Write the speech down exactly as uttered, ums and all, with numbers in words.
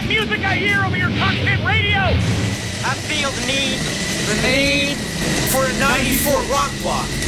that music I hear over your cockpit radio! I feel the need, the need for a ninety-four rock block.